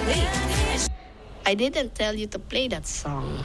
I didn't tell you to play that song.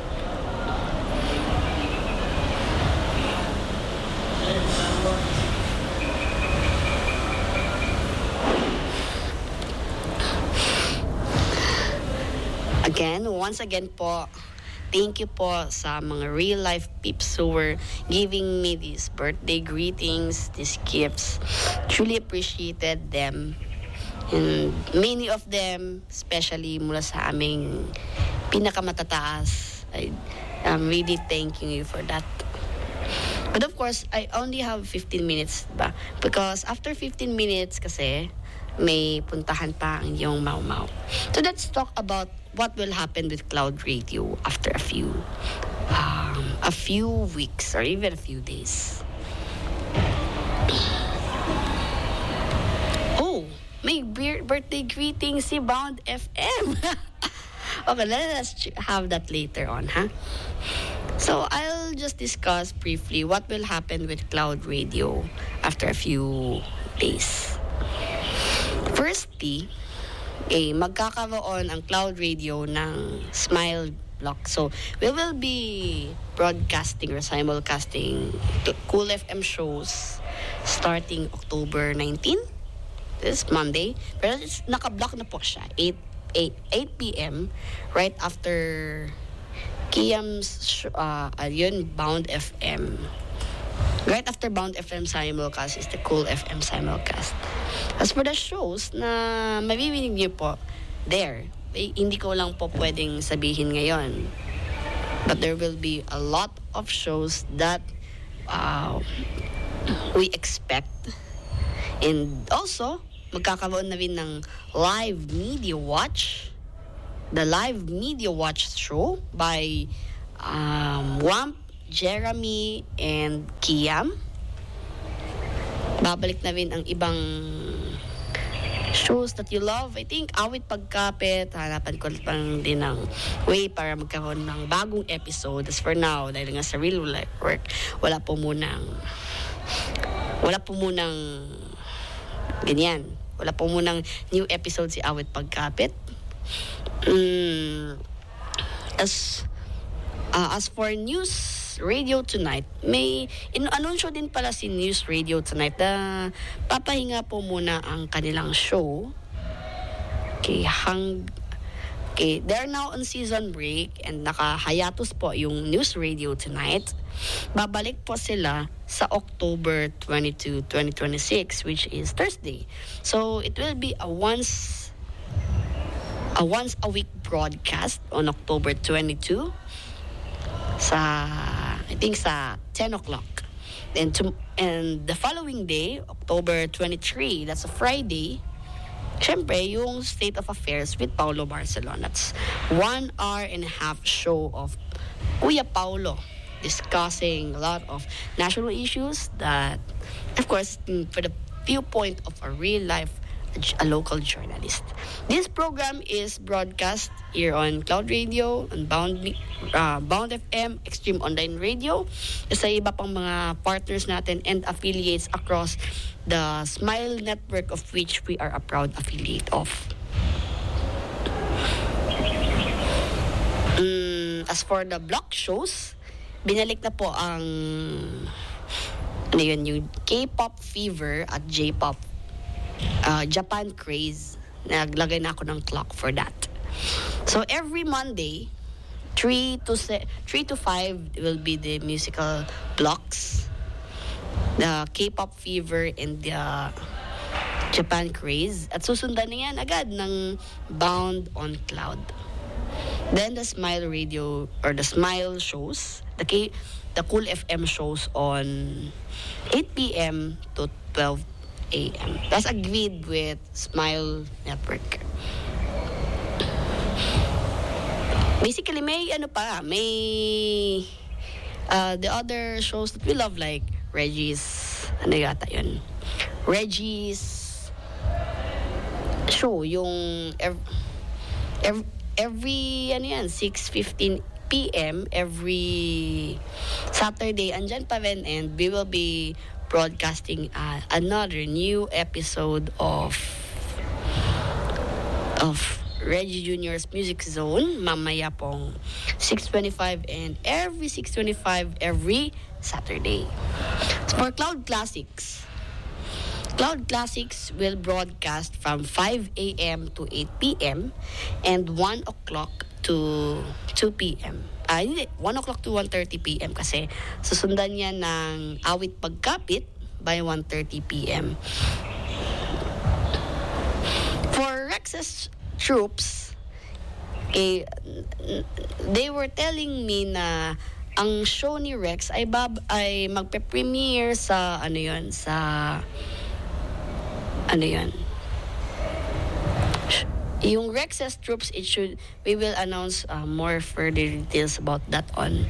Once again po, thank you po sa mga real life peeps who were giving me these birthday greetings, these gifts. Truly appreciated them. And many of them, especially mula sa aming pinakamatataas, I'm really thanking you for that. But of course, I only have 15 minutes ba? Because after 15 minutes kasi, may puntahan pa ang iyong mau-mau. So let's talk about what will happen with Cloud Radio after a few weeks or even a few days. Oh, may birthday greeting si Bound FM. Okay, let's have that later on, huh? So I'll just discuss briefly what will happen with Cloud Radio after a few days. Firstly, magkakaroon ang Cloud Radio ng Smile Block. So, we will be broadcasting or simulcasting Cool FM shows starting October 19, this Monday. Pero naka-block na po siya, 8 p.m. right after Kiam's Bound FM. Right after Bound FM simulcast is the Cool FM simulcast. As for the shows na mabibinig niyo po there, hindi ko lang po pwedeng sabihin ngayon. But there will be a lot of shows that we expect. And also, magkakaroon na rin ng Live Media Watch. The Live Media Watch show by Wamp, Jeremy, and Kiam. Babalik na rin ang ibang shows that you love. I think Awit Pagkapit, hanapan ko lang din ng way para magkaroon ng bagong episode. As for now, dahil nga sa real life work, wala po munang ganyan. Wala po munang new episode si Awit Pagkapit. As for News Radio Tonight, may anunsyo din pala si News Radio Tonight na papahinga po muna ang kanilang show. They're now on season break and nakahiatus po yung News Radio Tonight. Babalik po sila sa October 22, 2026, which is Thursday. So it will be a once a week broadcast on October 22 I think sa 10 o'clock. And the following day, October 23, that's a Friday, syempre, yung State of Affairs with Paulo Barcelon. That's 1 hour and a half show of Kuya Paulo discussing a lot of national issues that, of course, for the viewpoint of a a local journalist. This program is broadcast here on Cloud Radio, on Bound FM, Extreme Online Radio, sa iba pang mga partners natin and affiliates across the Smile network, of which we are a proud affiliate of. As for the block shows, binalik na po ang yung K-pop fever at J-pop Japan craze. Naglagay na ako ng clock for that. So every Monday 3 to 5 will be the musical blocks, the K-pop fever and the Japan craze, at susundan na yan agad ng Bound on Cloud. Then the Smile Radio or the Smile shows, the Cool FM shows on 8 p.m. to 12 a.m. That's agreed with Smile Network. Basically, may the other shows that we love, like Reggie's show, yung every 6:15 p.m. every Saturday, andyan pa rin, and we will be broadcasting another new episode of Reggie Junior's Music Zone mamaya pong 6:25 and every 6:25 every Saturday. For Cloud Classics will broadcast from 5 a.m. to 8 p.m. and 1 o'clock to 2 p.m. Hindi, 1 o'clock to 1:30 p.m. kasi susundan niya ng Awit Pagkapit by 1:30 p.m. For Rex's troops, they were telling me na ang show ni Rex ay magpe-premiere sa yung Rex's troops, we will announce more further details about that on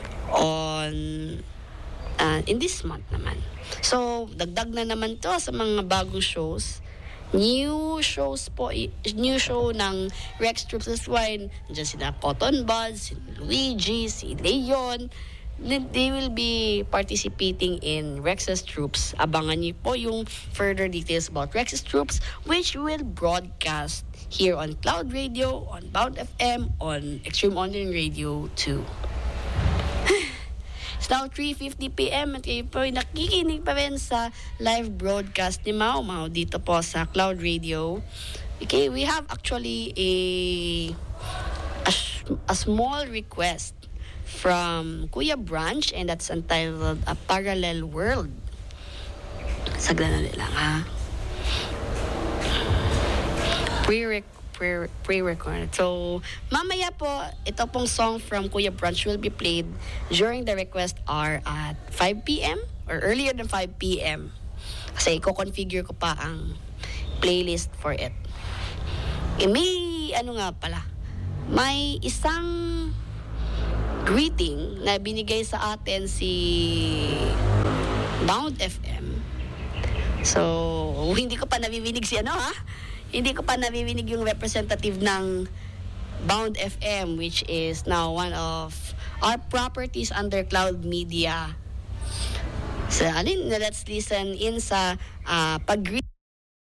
in this month naman. So, dagdag na naman to sa mga bagong shows. New show ng Rex Troops. That's why nandiyan sina Cotton Buds, si Luigi, si Leon. They will be participating in Rex's Troops. Abangan niyo po yung further details about Rex's Troops, which will broadcast here on Cloud Radio, on Bound FM, on Extreme Online Radio 2. It's now 3:50 p.m. at kayo po nakikinig pa rin sa live broadcast ni Mau Mau dito po sa Cloud Radio. Okay, we have actually a small request from Kuya Branch, and that's entitled A Parallel World. Sagdan na lang ha. Pre-recorded. So, mamaya po, ito pong song from Kuya Branch will be played during the request hour at 5 p.m. or earlier than 5 p.m. Kasi i-configure ko pa ang playlist for it. May isang greeting na binigay sa atin si Bound FM. So, hindi ko pa nabibinig hindi ko pa nabibinig yung representative ng Bound FM, which is now one of our properties under Cloud Media. So, let's listen in sa pag-greet